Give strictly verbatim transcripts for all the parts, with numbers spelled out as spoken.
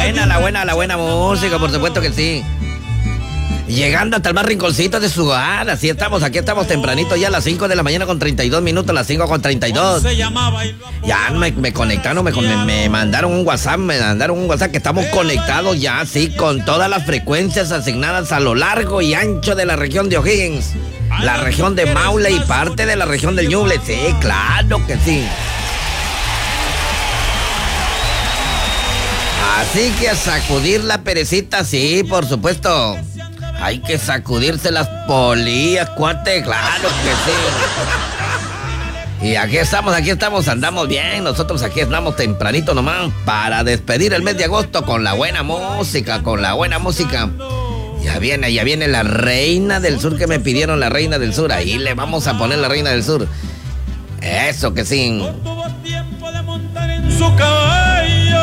buena, la buena, la buena música, por supuesto que sí. Llegando hasta el más rinconcito de su hogar, así estamos, aquí estamos tempranito ya a las cinco de la mañana con treinta y dos minutos, las cinco con treinta y dos. Ya me, me conectaron, me, me, me mandaron un WhatsApp, me mandaron un WhatsApp que estamos conectados ya, sí, con todas las frecuencias asignadas a lo largo y ancho de la región de O'Higgins, la región de Maule y parte de la región del Ñuble, sí, claro que sí. Así que a sacudir la perecita, sí, por supuesto. Hay que sacudirse las polillas, cuate, claro que sí. Y aquí estamos, aquí estamos, andamos bien. Nosotros aquí andamos tempranito nomás para despedir el mes de agosto con la buena música, con la buena música. Ya viene, ya viene la reina del sur que me pidieron, la reina del sur. Ahí le vamos a poner la reina del sur. Eso que sí. No tuvo tiempo de montar en su caballo.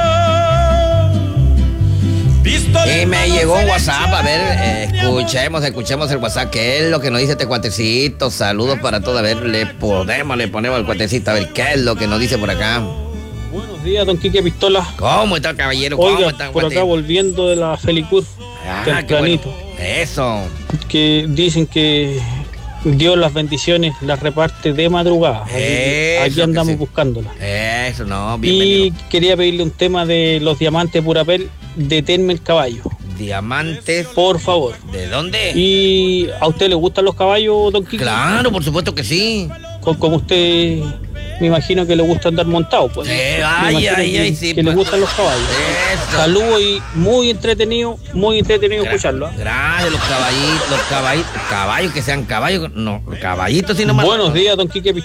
Y me llegó un WhatsApp, a ver, eh, escuchemos, escuchemos el WhatsApp, ¿qué es lo que nos dice este cuatecito? Saludos para todos, a ver, le podemos, le ponemos al cuatecito, a ver, ¿qué es lo que nos dice por acá? Buenos días, don Quique Pistola. ¿Cómo está el caballero? ¿Cómo Oiga, está, por cuate? acá volviendo de la Felicur, Ah, tempranito, qué bueno. Eso. que dicen que Dios las bendiciones las reparte de madrugada. Así que Eso aquí que andamos sí. buscándolas. Eso, no, bienvenido. Y quería pedirle un tema de los diamantes Purapel, deténme el caballo, Diamantes. por favor. ¿De dónde? ¿Y a usted le gustan los caballos, don Quique? Claro, por supuesto que sí. Co- Como usted, me imagino que le gusta andar montado, pues. Sí, Me ay, imagino ay, que, ay, sí, que pues. le gustan los caballos. Eso. Saludos y muy entretenido, muy entretenido escucharlo. ¿eh? Gracias, los caballitos, los caballitos, caballos que sean caballos, no, caballitos, sino más. Buenos días, don Quique